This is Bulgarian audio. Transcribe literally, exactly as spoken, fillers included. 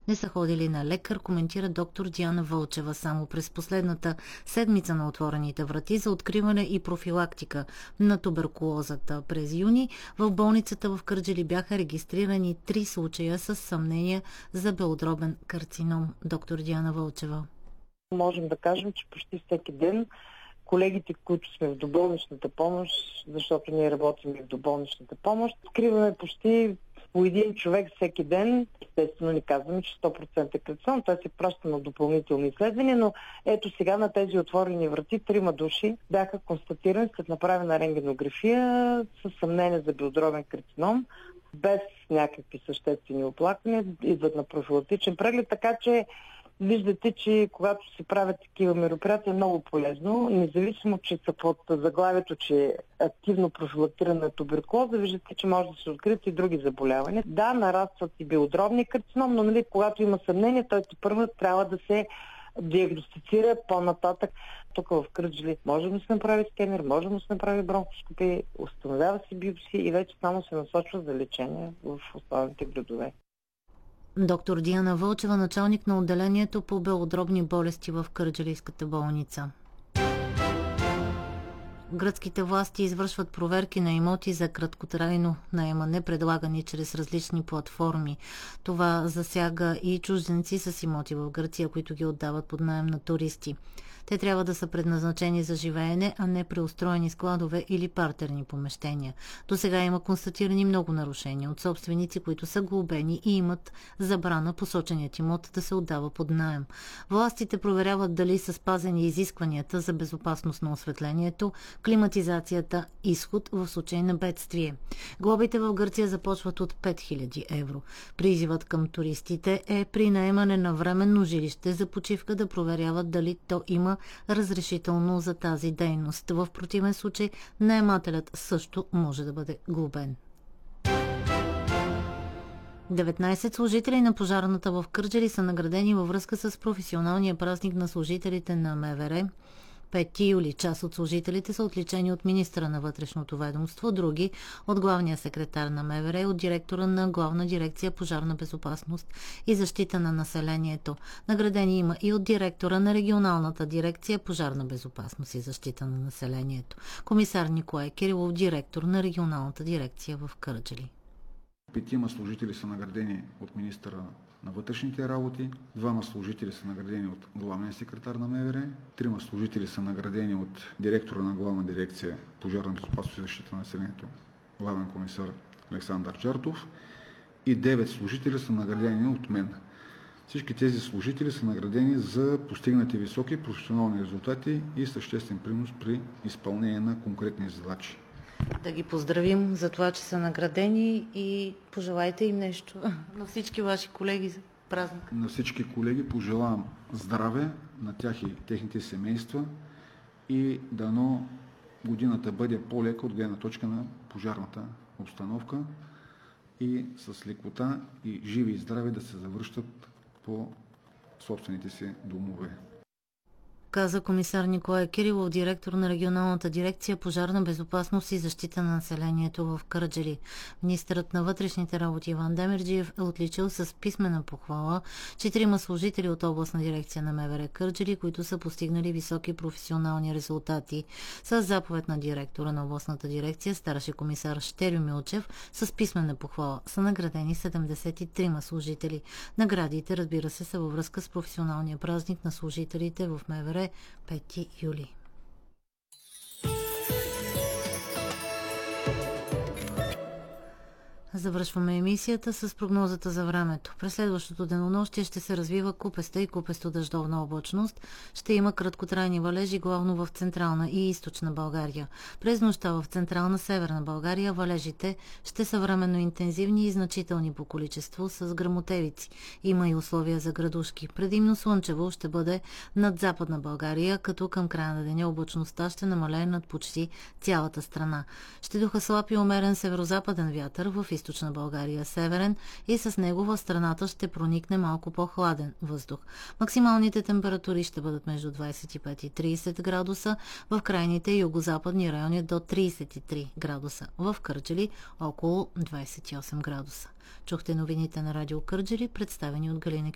не са ходили на лекар, коментира доктор Диана Вълчева. Само през последната седмица на отворените врати за откриване и профилактика на туберкулозата през юни в болницата в Кърджали бяха регистрирани три случая с съмнения за белодробен карцином. Доктор Диана Вълчева. Можем да кажем, че почти всеки ден колегите, които сме в доболничната помощ, защото ние работим и в доболничната помощ, откриваме почти по един човек всеки ден. Естествено ни казваме, че сто процента е карцином. Той се праща на допълнителни изследвания, но ето сега на тези отворени врати трима души бяха констатирани след направена рентгенография с съмнение за белодробен карцином, без някакви съществени оплаквания, идват на профилактичен преглед, така че виждате, че когато се правят такива мероприятия е много полезно, независимо, че са под заглавието, че е активно профилактирана туберкулоза, виждате, че може да се открият и други заболявания. Да, нарастват и белодробни карцином, но нали, когато има съмнение, той първо трябва да се диагностицира по-нататък. Тук в Кърджали може да се направи скенер, може да се направи бронхоскопия, установява се биопсия и вече само се насочва за лечение в останалите градове. Доктор Диана Вълчева, началник на отделението по белодробни болести в Кърджалийската болница. Гръцките власти извършват проверки на имоти за краткотрайно наемане, предлагани чрез различни платформи. Това засяга и чужденци с имоти в Гърция, които ги отдават под наем на туристи. Те трябва да са предназначени за живеене, а не преустроени складове или партерни помещения. До сега има констатирани много нарушения от собственици, които са глобени и имат забрана посоченият имот да се отдава под наем. Властите проверяват дали са спазени изискванията за безопасност на осветлението, климатизацията, изход в случай на бедствие. Глобите в Гърция започват от пет хиляди евро. Призивът към туристите е при наемане на временно жилище за почивка да проверяват дали то има разрешително за тази дейност. В противен случай наемателят също може да бъде глобен. деветнайсет служители на пожарната в Кърджали са наградени във връзка с професионалния празник на служителите на МВР. пети юли. Част от служителите са отличени от министра на вътрешното ведомство, други от главния секретар на МВР и от директора на Главна дирекция пожарна безопасност и защита на населението. Наградени има и от директора на регионалната дирекция пожарна безопасност и защита на населението. Комисар Николай Кирилов, директор на регионалната дирекция в Кърджали. Петима служители са наградени от министъра на вътрешните работи, двама служители са наградени от главния секретар на МВР, трима служители са наградени от директора на Главна дирекция пожарна безопасност и защита на населението, главен комисар Александър Чартов, и девет служители са наградени от мен. Всички тези служители са наградени за постигнати високи професионални резултати и съществен принос при изпълнение на конкретни задачи. Да ги поздравим за това, че са наградени и пожелайте им нещо на всички ваши колеги за празник. На всички колеги пожелавам здраве, на тях и техните семейства и дано годината бъде по-лека от гледна точка на пожарната обстановка и с лекота и живи и здрави да се завръщат по собствените си домове. Каза комисар Николай Кирилов, директор на регионалната дирекция пожарна безопасност и защита на населението в Кърджали. Министърът на вътрешните работи Иван Демерджиев е отличил с писмена похвала четирима служители от областна дирекция на МВР Кърджали, които са постигнали високи професионални резултати. С заповед на директора на областната дирекция, старши комисар Щерю Милчев, с писмена похвала са наградени седемдесет и трима служители. Наградите, разбира се, са във връзка с професионалния празник на служителите в МВР пети юли. Завършваме емисията с прогнозата за времето. През следващото денонощие ще се развива купеста и купесто-дъждовна облачност. Ще има краткотрайни валежи, главно в централна и източна България. През нощта в централна северна България валежите ще са временно интензивни и значителни по количество с гръмотевици. Има и условия за градушки. Предимно слънчево ще бъде над западна България, като към края на деня облачността ще намалее над почти цялата страна. Ще духа слаб и умерен северо-западен вятър, в източна България северен, и с него в страната ще проникне малко по-хладен въздух. Максималните температури ще бъдат между двадесет и пет и тридесет градуса, в крайните югозападни райони до тридесет и три градуса, в Кърджали около двадесет и осем градуса. Чухте новините на радио Кърджали, представени от Галина